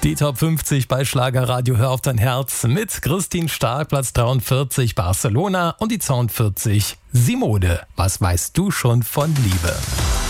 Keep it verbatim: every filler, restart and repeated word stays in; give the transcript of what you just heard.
Die Top fünfzig bei Schlagerradio Hör auf dein Herz mit Christine Stark, Platz dreiundvierzig Barcelona und die zweiundvierzig Simone. Was weißt du schon von Liebe?